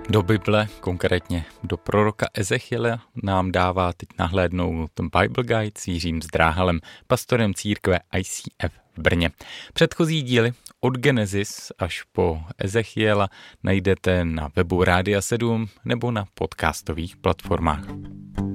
Do Bible, konkrétně do proroka Ezechiela, nám dává teď nahlédnout Bible Guide s Jiřím Zdráhalem, pastorem církve ICF v Brně. Předchozí díly od Genesis až po Ezechiela najdete na webu Rádia 7 nebo na podcastových platformách.